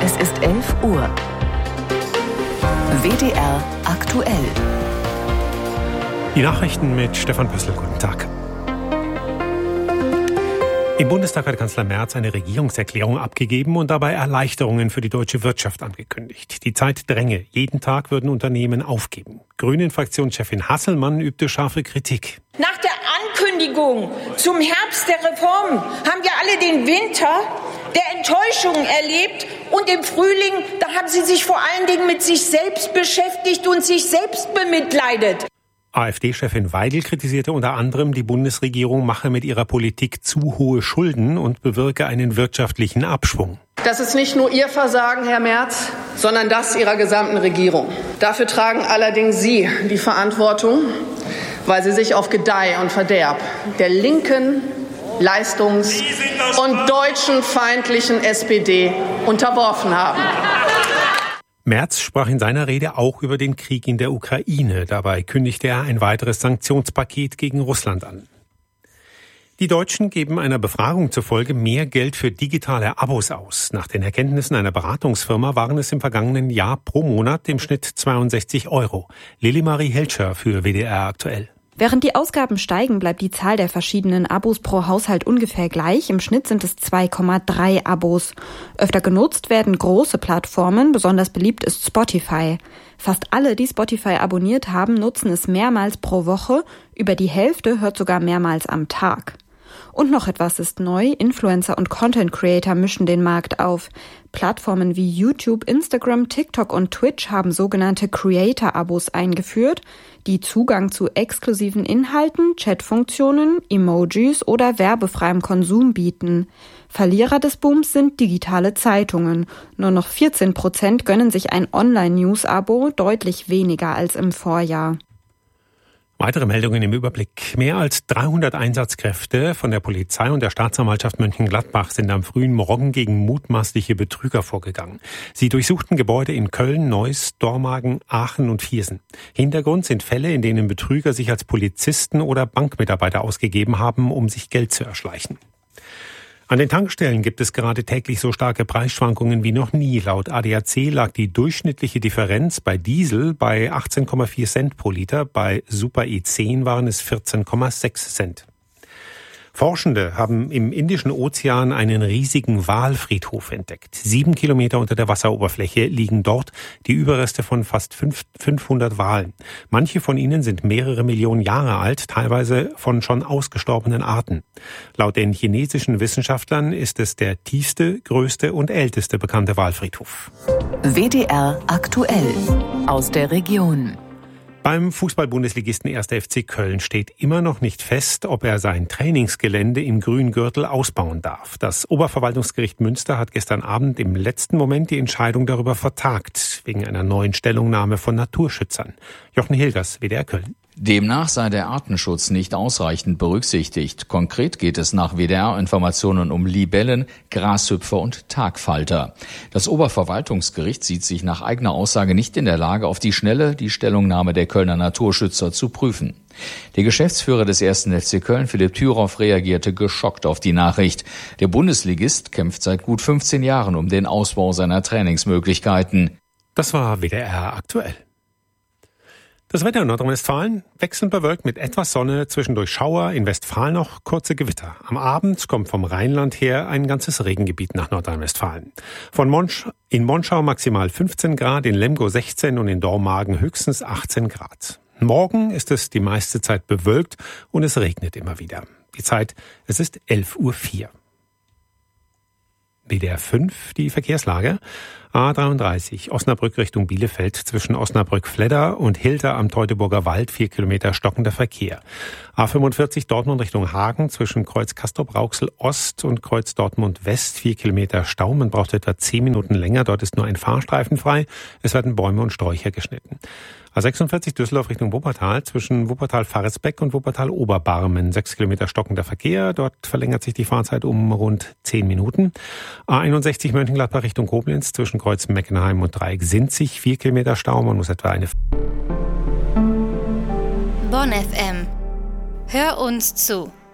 Es ist 11 Uhr. WDR aktuell. Die Nachrichten mit Stefan Pössl. Guten Tag. Im Bundestag hat Kanzler Merz eine Regierungserklärung abgegeben und dabei Erleichterungen für die deutsche Wirtschaft angekündigt. Die Zeit dränge. Jeden Tag würden Unternehmen aufgeben. Grünen-Fraktionschefin Hasselmann übte scharfe Kritik. Nach der Ankündigung zum Herbst der Reformen haben wir alle den Winter der Enttäuschung erlebt. Und im Frühling, da haben sie sich vor allen Dingen mit sich selbst beschäftigt und sich selbst bemitleidet. AfD-Chefin Weidel kritisierte unter anderem, die Bundesregierung mache mit ihrer Politik zu hohe Schulden und bewirke einen wirtschaftlichen Abschwung. Das ist nicht nur Ihr Versagen, Herr Merz, sondern das Ihrer gesamten Regierung. Dafür tragen allerdings Sie die Verantwortung, weil Sie sich auf Gedeih und Verderb der linken, leistungs- und deutschenfeindlichen SPD unterworfen haben. Merz sprach in seiner Rede auch über den Krieg in der Ukraine. Dabei kündigte er ein weiteres Sanktionspaket gegen Russland an. Die Deutschen geben einer Befragung zufolge mehr Geld für digitale Abos aus. Nach den Erkenntnissen einer Beratungsfirma waren es im vergangenen Jahr pro Monat im Schnitt 62 €. Lili-Marie Helscher für WDR aktuell. Während die Ausgaben steigen, bleibt die Zahl der verschiedenen Abos pro Haushalt ungefähr gleich. Im Schnitt sind es 2,3 Abos. Öfter genutzt werden große Plattformen, besonders beliebt ist Spotify. Fast alle, die Spotify abonniert haben, nutzen es mehrmals pro Woche. Über die Hälfte hört sogar mehrmals am Tag. Und noch etwas ist neu. Influencer und Content Creator mischen den Markt auf. Plattformen wie YouTube, Instagram, TikTok und Twitch haben sogenannte Creator-Abos eingeführt, die Zugang zu exklusiven Inhalten, Chatfunktionen, Emojis oder werbefreiem Konsum bieten. Verlierer des Booms sind digitale Zeitungen. Nur noch 14% gönnen sich ein Online-News-Abo, deutlich weniger als im Vorjahr. Weitere Meldungen im Überblick. Mehr als 300 Einsatzkräfte von der Polizei und der Staatsanwaltschaft Mönchengladbach sind am frühen Morgen gegen mutmaßliche Betrüger vorgegangen. Sie durchsuchten Gebäude in Köln, Neuss, Dormagen, Aachen und Viersen. Hintergrund sind Fälle, in denen Betrüger sich als Polizisten oder Bankmitarbeiter ausgegeben haben, um sich Geld zu erschleichen. An den Tankstellen gibt es gerade täglich so starke Preisschwankungen wie noch nie. Laut ADAC lag die durchschnittliche Differenz bei Diesel bei 18,4 Cent pro Liter, bei Super E10 waren es 14,6 Cent. Forschende haben im Indischen Ozean einen riesigen Walfriedhof entdeckt. 7 Kilometer unter der Wasseroberfläche liegen dort die Überreste von fast 500 Walen. Manche von ihnen sind mehrere Millionen Jahre alt, teilweise von schon ausgestorbenen Arten. Laut den chinesischen Wissenschaftlern ist es der tiefste, größte und älteste bekannte Walfriedhof. WDR aktuell aus der Region. Beim Fußball-Bundesligisten 1. FC Köln steht immer noch nicht fest, ob er sein Trainingsgelände im Grüngürtel ausbauen darf. Das Oberverwaltungsgericht Münster hat gestern Abend im letzten Moment die Entscheidung darüber vertagt, wegen einer neuen Stellungnahme von Naturschützern. Jochen Hilgers, WDR Köln. Demnach sei der Artenschutz nicht ausreichend berücksichtigt. Konkret geht es nach WDR-Informationen um Libellen, Grashüpfer und Tagfalter. Das Oberverwaltungsgericht sieht sich nach eigener Aussage nicht in der Lage, auf die Schnelle die Stellungnahme der Kölner Naturschützer zu prüfen. Der Geschäftsführer des 1. FC Köln, Philipp Thüroff, reagierte geschockt auf die Nachricht. Der Bundesligist kämpft seit gut 15 Jahren um den Ausbau seiner Trainingsmöglichkeiten. Das war WDR aktuell. Das Wetter in Nordrhein-Westfalen wechselnd bewölkt mit etwas Sonne, zwischendurch Schauer, in Westfalen noch kurze Gewitter. Am Abend kommt vom Rheinland her ein ganzes Regengebiet nach Nordrhein-Westfalen. In Monschau maximal 15 Grad, in Lemgo 16 und in Dormagen höchstens 18 Grad. Morgen ist es die meiste Zeit bewölkt und es regnet immer wieder. Die Zeit, es ist 11:04 Uhr. WDR 5, die Verkehrslage. A33, Osnabrück Richtung Bielefeld, zwischen Osnabrück-Fledder und Hilter am Teutoburger Wald, 4 Kilometer stockender Verkehr. A45, Dortmund Richtung Hagen, zwischen Kreuz Castrop-Rauxel Ost und Kreuz Dortmund West, 4 Kilometer Stau. Man braucht etwa 10 Minuten länger, dort ist nur ein Fahrstreifen frei. Es werden Bäume und Sträucher geschnitten. A46 Düsseldorf Richtung Wuppertal, zwischen Wuppertal-Farresbeck und Wuppertal-Oberbarmen, 6 Kilometer stockender Verkehr. Dort verlängert sich die Fahrzeit um rund 10 Minuten. A61 Mönchengladbach Richtung Koblenz, zwischen Kreuz Meckenheim und Dreieck Sinzig, 4 Kilometer Stau. Man muss etwa eine... Bonn FM. Hör uns zu.